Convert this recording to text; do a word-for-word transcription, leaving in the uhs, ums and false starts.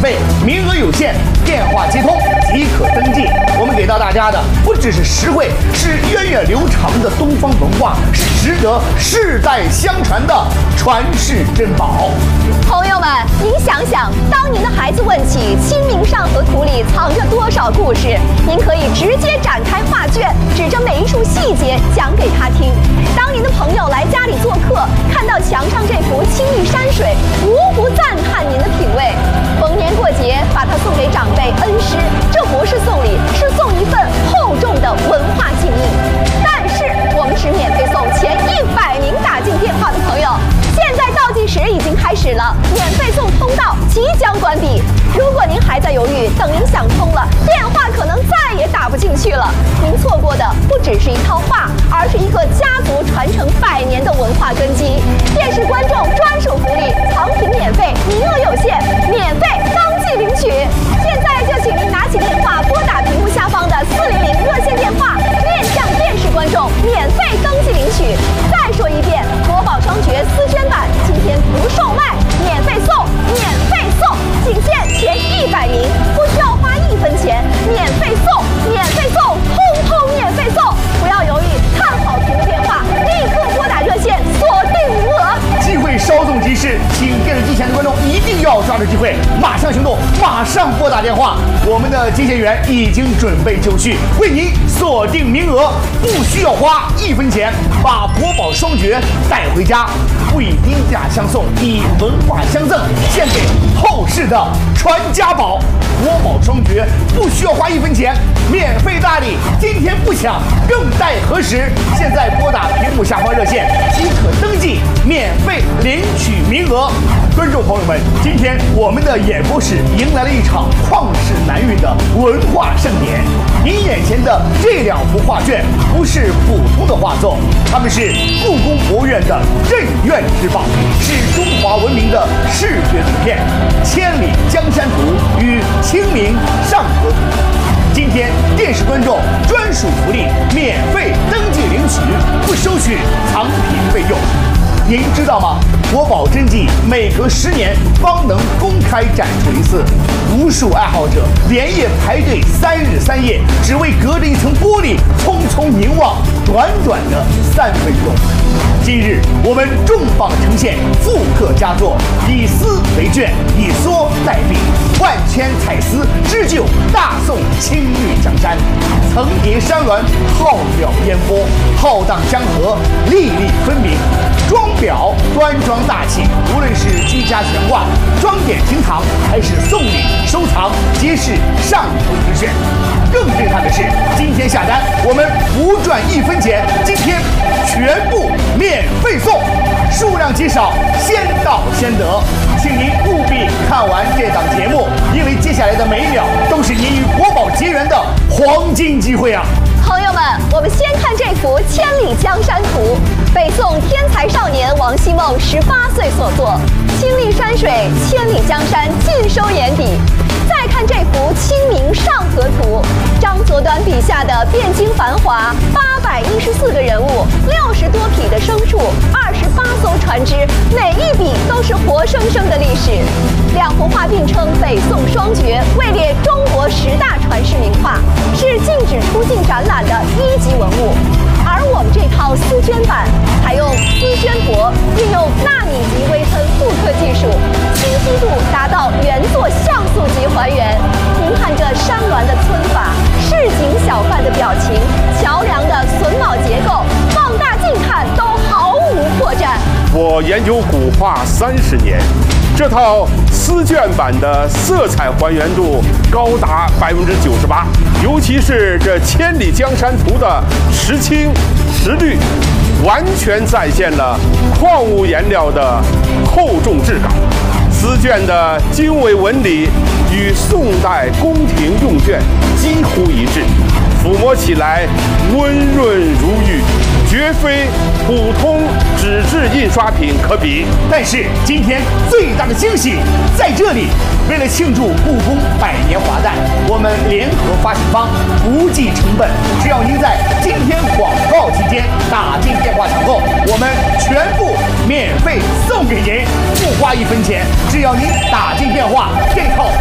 费，名额有限，电话接通即可登记。我们给到大家的不只是实惠，是源远流长的东方文化，是值得世代相传的传世珍宝。 朋友们，您想想，当您的孩子问起《清明上河图》里藏着多少故事，您可以直接展开画卷，指着每一处细节讲给他听。当您的朋友来家里做客，看到墙上这幅青绿山水，无不赞叹您的品味。逢年过节，把它送给长辈恩师，这不是送礼，是送一份厚重的文化敬意。但是我们只免费送前一百名打进电话的朋友。现在倒计时已经开始了，免费送通道即将关闭。如果您还在犹豫，等您想通了，电话可能再也打不进去了。您错过的不只是一套画，而是一个家族传承百年的文化根基。电视观众专属福利，藏品免费，名额有限，免费当即领取。现在就请您拿起电话，拨打屏幕下方的四零零热线电话，面向电视观众免费登记领取。再说一遍，国宝双绝丝绢版今天不售卖，免费送，免费送，仅限前一百名，不需要花一分钱，免费送，免费送，通通免费送。不要犹豫，看好屏幕电话，立刻拨打热线，锁定名额。 机会稍纵即逝，请电视机前的观众一定要抓住机会，马上行动，马上拨打电话。我们的接线员已经准备就绪，为您锁定名额，不需要花一分钱，把国宝双绝带回家，不以低价相送，以文化相赠，献给后世的传家宝。国宝双绝不需要花一分钱，免费大礼，今天不抢更待何时？现在拨打屏幕下方热线即可登记，免费领取名额。观众朋友们，今天我们的演播室迎来了一场旷世难遇的文化盛典。您眼前的这两幅画卷不是普通的画作，它们是故宫博物院的镇院之宝，是中华文明的视觉图片《千里江山图》与《清明上河图》。今天电视观众专属福利，免费登记领取，不收取藏品费用。您知道吗？国宝真迹每隔十年方能公开展出一次，无数爱好者连夜排队三日三夜，只为隔着一层玻璃匆匆凝望短短的三分钟。今日我们重磅呈现复刻佳作，以丝为卷，以梭代笔，万千彩丝织就大宋青绿江山，层叠山峦，浩渺烟波，浩荡江河，粒粒分明。装裱端庄大气，无论是居家悬挂、装点厅堂，还是送礼收藏，皆是上等之选。更震撼的是，今天下单我们不赚一分钱，今天全部免费送，数量极少，先到先得。请您务必看完这档节目，因为接下来的每一秒都是您与国宝结缘的黄金机会啊！ 朋友们，我们先看这幅《千里江山图》，北宋天才少年王希孟十八岁所作，青绿山水，千里江山尽收眼底。再看这幅《清明上河图》，张择端笔下的汴京繁华，八百一十四个人物，六十多匹的牲畜，二十八艘船只，每一笔都是活生生的历史。两幅画并称北宋双绝，位列中国十大传世名画，是禁止出境展览的一级文物。而我们这套丝绢版采用丝绢帛，运用纳米级微喷复刻技术，清晰度达到原作像素级还原。您看这山峦的皴法，市井小贩的表情，桥梁的榫卯结构，放大镜看都毫无破绽。 我研究古画三十年，这套丝绢版的色彩还原度高达百分之九十八，尤其是这《千里江山图》的实青实绿，完全再现了矿物颜料的厚重质感。丝绢的经纬纹理与宋代宫廷用绢几乎一致，抚摸起来温润如玉，绝非普通纸质印刷品可比。 但是今天最大的惊喜在这里，为了庆祝故宫百年华诞，我们联合发行方不计成本，只要您在今天广告期间打进电话抢购，我们全部免费送给您，不花一分钱，只要您打进电话，这套